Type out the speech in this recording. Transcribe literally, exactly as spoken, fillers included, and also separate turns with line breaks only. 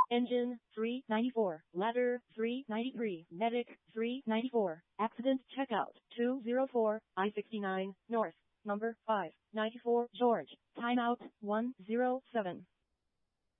Engine, three ninety-four. Ladder, three ninety-three. Medic, three ninety-four. Accident checkout, two oh four, I sixty-nine, North. Number five ninety-four, George. Timeout, one oh seven.